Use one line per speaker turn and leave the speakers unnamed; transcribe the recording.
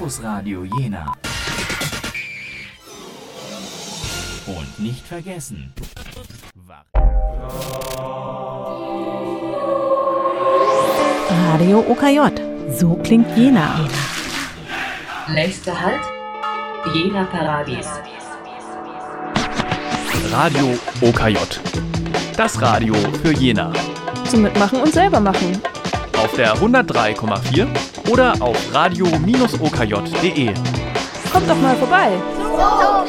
Campus Radio Jena. Und nicht vergessen,
Radio OKJ, so klingt Jena.
Nächster Halt, Jena Paradies.
Radio OKJ, das Radio für Jena.
Zum Mitmachen und selber machen.
Auf der 103,4 oder auf radio-okj.de.
Kommt doch mal vorbei.
So